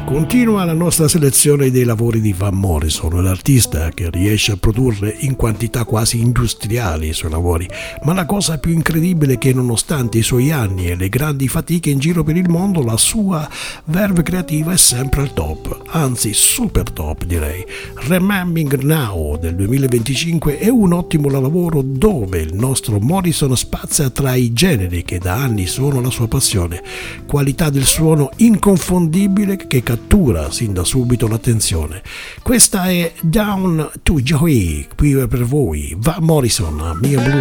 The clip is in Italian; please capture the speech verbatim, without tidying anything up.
Continua la nostra selezione dei lavori di Van Morrison, l'artista che riesce a produrre in quantità quasi industriali i suoi lavori, ma la cosa più incredibile è che nonostante i suoi anni e le grandi fatiche in giro per il mondo, la sua verve creativa è sempre al top, anzi super top direi. Remembering Now del duemilaventicinque è un ottimo lavoro dove il nostro Morrison spazia tra i generi che da anni sono la sua passione, qualità del suono inconfondibile che cattura sin da subito l'attenzione. Questa è Down to Joy, qui per voi, Van Morrison, Mia Blue.